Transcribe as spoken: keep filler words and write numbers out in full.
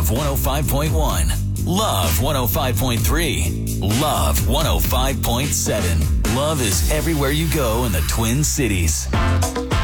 Love one oh five point one. Love one oh five point three. Love one oh five point seven. Love is everywhere you go in the Twin Cities.